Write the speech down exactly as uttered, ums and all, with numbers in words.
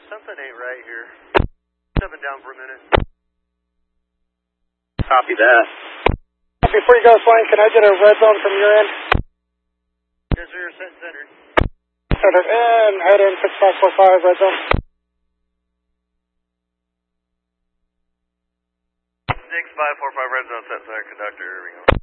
something ain't right here. Stepping down for a minute. Copy that. Before you go flying, can I get a red zone from your end? Yes, sir, you're set centered. Centered, and head in six five four five, red zone. six five four five, red zone, set center, conductor, here we go.